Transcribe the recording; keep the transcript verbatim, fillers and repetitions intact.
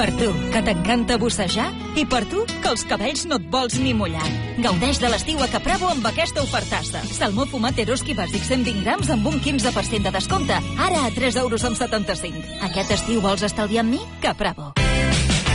Per tu, que t'encanta bussejar, i per tu, que els cabells no et vols ni mullar. Gaudeix de l'estiu a Capravo amb aquesta ofertassa. Salmó fumat Eroski bàsic cent vint grams amb un quinze per cent de descompte. Ara a tres euros amb setanta-cinc. Aquest estiu vols estalviar amb mi? Capravo.